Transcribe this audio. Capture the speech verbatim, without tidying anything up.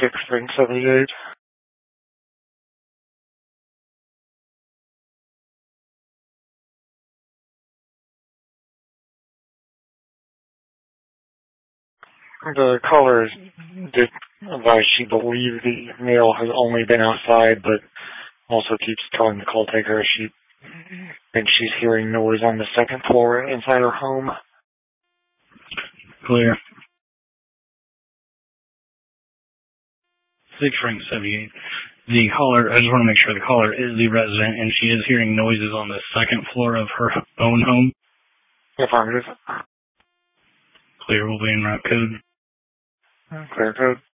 six ring seventy-eight. The caller did advise she believed the male has only been outside, but also keeps telling the call taker she thinks she's hearing noise on the second floor inside her home. Clear. Six ring seventy-eight. The caller, I just want to make sure the caller is the resident and she is hearing noises on the second floor of her own home. Affirmative. Clear, will be en route code. Clear code.